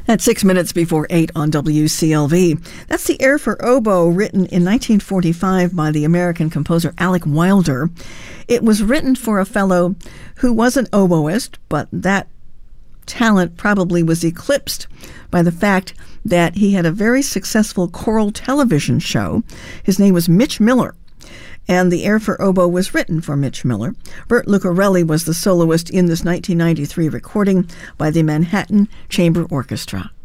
At 6 minutes before 8 on WCLV. That's the air for oboe, written in 1945 by the American composer Alec Wilder. It was written for a fellow who was an oboist, but that talent probably was eclipsed by the fact that he had a very successful choral television show. His name was Mitch Miller, and the air for oboe was written for Mitch Miller. Burt Lucarelli was the soloist in this 1993 recording by the Manhattan Chamber Orchestra.